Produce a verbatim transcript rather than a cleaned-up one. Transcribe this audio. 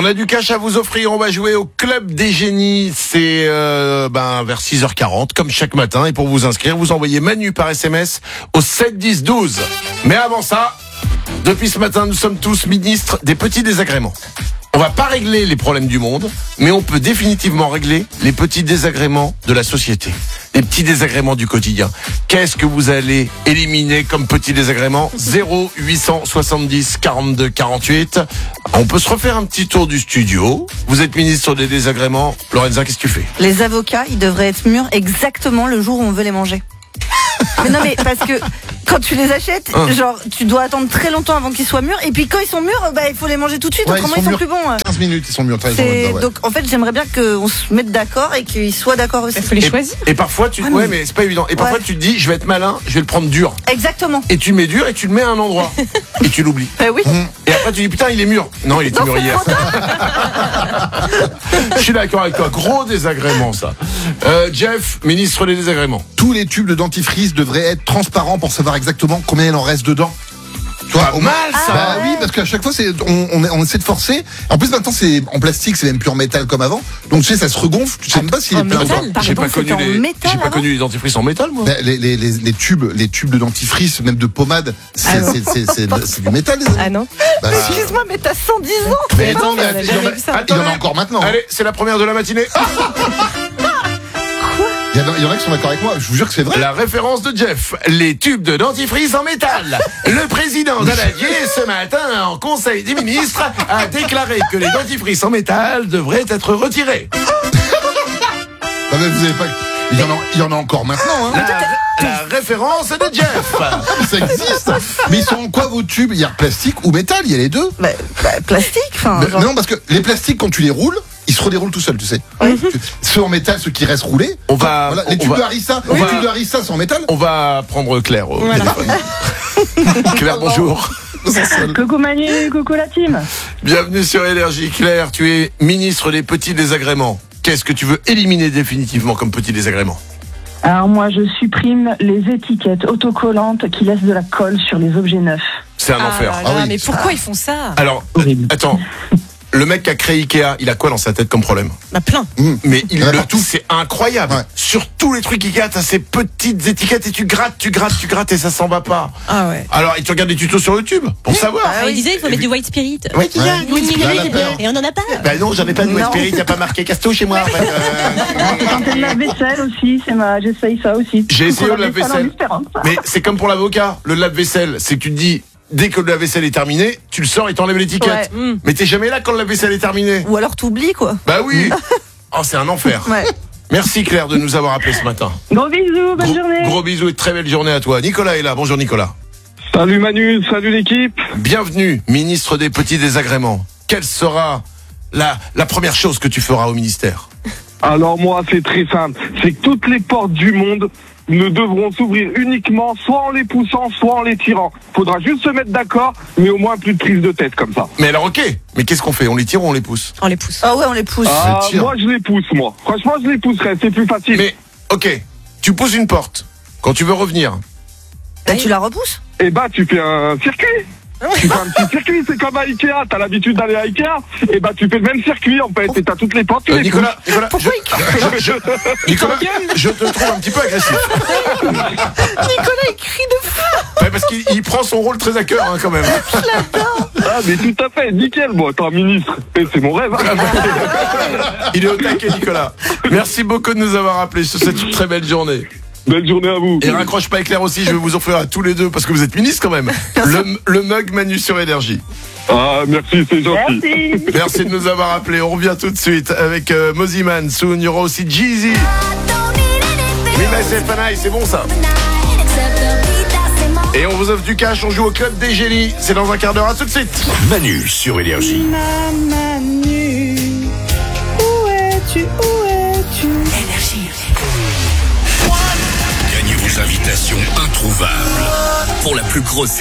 On a du cash à vous offrir, on va jouer au Club des Génies, c'est euh, ben, vers six heures quarante, comme chaque matin. Et pour vous inscrire, vous envoyez Manu par S M S au sept dix douze. Mais avant ça, depuis ce matin, nous sommes tous ministres des petits désagréments. On va pas régler les problèmes du monde, mais on peut définitivement régler les petits désagréments de la société. Les petits désagréments du quotidien. Qu'est-ce que vous allez éliminer comme petits désagréments? Zéro huit cent soixante-dix quarante-deux quarante-huit. On peut se refaire un petit tour du studio. Vous êtes ministre des désagréments. Lorenza, qu'est-ce que tu fais? Les avocats, ils devraient être mûrs exactement le jour où on veut les manger. Mais non, mais parce que quand tu les achètes, Hein. genre, tu dois attendre très longtemps avant qu'ils soient mûrs. Et puis quand ils sont mûrs, bah, il faut les manger tout de suite, Ouais, autrement ils ils sont sont, mûrs. plus bons. quinze minutes, ils sont mûrs. C'est... Donc en fait, j'aimerais bien qu'on se mette d'accord et qu'ils soient d'accord aussi. Il faut les Et, choisir. et parfois, tu, Ah, mais- ouais, mais c'est pas évident. Et parfois, Ouais. tu te dis, je vais être malin, je vais le prendre dur. Exactement. Et tu le mets dur et tu le mets à un endroit. Et tu l'oublies. Bah oui. Et après, tu dis, putain, il est mûr. Non, il était Non, mûr c'est hier. Je suis d'accord avec toi. Gros désagrément, ça. Euh, Jeff, ministre des désagréments. Tous les tubes de dentifrice devraient être transparents pour savoir exactement combien il en reste dedans. Tu vois, Pas au- mal, ça. Bah oui, parce qu'à chaque fois, c'est, on, on, on essaie de forcer. En plus, maintenant, c'est en plastique, c'est même plus en métal comme avant. Donc, tu sais, ça se regonfle. Tu sais même pas s'il est en plein. métal. dedans. Pardon, J'ai pas c'était connu en les, métal j'ai pas avant connu les dentifrices en métal, moi. Bah, les, les, les, les tubes, les tubes de dentifrice, même de pommade, c'est, Ah non. c'est, c'est, c'est, c'est du métal, les amis. Ah non. Bah, Excuse-moi, mais t'as cent dix ans. mais attends, on a il y en a- jamais vu ça. il y en a encore maintenant. hein. Allez, c'est la première de la matinée. Ah, Il y en a- il y en a qui sont d'accord avec moi. Je vous jure que c'est vrai. la référence de Jeff. Les tubes de dentifrice en métal. Le président Daladier, ce matin, en conseil des ministres, a déclaré que les dentifrices en métal devraient être retirés. Ah, mais vous avez pas. Il y en a, il y en a encore maintenant, hein. La, la référence de Jeff. Ça existe. Mais ils sont en quoi vos tubes? Il y a plastique ou métal, il y a les deux. Bah, bah, plastique, enfin. Mais- genre- Non, parce que les plastiques, quand tu les roules, ils se redéroulent tout seuls, tu sais. Tu- Ceux en métal, ceux qui restent roulés. On va- Voilà, les on tubes va- de Harissa, on les va- tubes de Harissa sont en métal. On va prendre Claire au téléphone. Claire, bonjour. Coucou Manu, coucou la team. Bienvenue sur Énergie. Claire, tu es ministre des petits désagréments. Qu'est-ce que tu veux éliminer définitivement comme petit désagrément? Alors moi je supprime les étiquettes autocollantes qui laissent de la colle sur les objets neufs. C'est un Ah enfer. là là, Ah oui. mais pourquoi ils font ça? Alors, Horrible. attends. Le mec qui a créé Ikea, il a quoi dans sa tête comme problème? Bah plein. Mmh. Mais il Il y en a le partout. tout, c'est incroyable. Ouais. Sur tous les trucs Ikea, t'as ces petites étiquettes et tu grattes, tu grattes, tu grattes et ça s'en va pas. Ah ouais. Alors, et tu regardes des tutos sur YouTube pour savoir. Ah, il disait il faut mettre du white spirit. Ouais, tu Ouais. viens, Louis Spirit. La vapeur. Et on en a pas. Bah non, j'en ai pas de Louis Non. Spirit, y a pas marqué Casto chez moi. en fait, euh. Quand elle lave vaisselle aussi, c'est ma, j'essaye ça aussi. J'ai essayé Pour le la lave-vaisselle. en espérance. Mais c'est comme pour l'avocat, le lave-vaisselle, c'est que tu te dis, dès que le lave-vaisselle est terminé, tu le sors et t'enlèves l'étiquette. Ouais. Mm. Mais t'es jamais là quand le lave-vaisselle est terminé. Ou alors t'oublies, quoi. Bah oui. Oh, c'est un enfer. Ouais. Merci Claire de nous avoir appelé ce matin. Gros bisous, bonne Gros, journée. gros bisous et très belle journée à toi. Nicolas est là. Bonjour Nicolas. Salut Manu, salut l'équipe. Bienvenue, ministre des petits désagréments. Quelle sera la, la première chose que tu feras au ministère? Alors moi c'est très simple, c'est que toutes les portes du monde ne devront s'ouvrir uniquement soit en les poussant, soit en les tirant. Faudra juste se mettre d'accord, mais au moins plus de prise de tête comme ça. Mais alors ok, mais qu'est-ce qu'on fait? On les tire ou on les pousse? On les pousse. Ah ouais, on les pousse. Ah, tire. moi je les pousse moi. Franchement je les pousserai, c'est plus facile. Mais ok, tu pousses une porte. Quand tu veux revenir, Bah, tu la repousses. Et bah tu fais un circuit. Tu fais un petit circuit, c'est comme à Ikea, t'as l'habitude d'aller à Ikea, et bah tu fais le même circuit en fait, et t'as toutes les portes, tu Euh, les Nicolas, Nicolas, je, je- je- Nicolas, t'engueule. je te trouve un petit peu agressif. Nicolas, il crie de fou. Ouais, parce qu'il il prend son rôle très à cœur hein, quand même. pousses. Ah mais tout à fait, nickel moi, t'es un ministre, et c'est mon rêve. Hein. Il est au taquet Nicolas. Merci beaucoup de nous avoir appelés sur cette très belle journée. Belle journée à vous. Et raccroche pas éclair aussi, je vais vous offrir à tous les deux parce que vous êtes ministres quand même. Le, le mug Manu sur Énergie. Ah merci, c'est gentil. Merci. Merci de nous avoir appelés. On revient tout de suite avec euh, Moziman. Soon, il y aura aussi Jeezy. Oui, mais c'est Fanaï, c'est bon ça. Et on vous offre du cash, on joue au Club des Génies. C'est dans un quart d'heure, à tout de suite. Manu sur Énergie. Manu, où es-tu, où es-tu? Gagnez vos invitations introuvables pour la plus grosse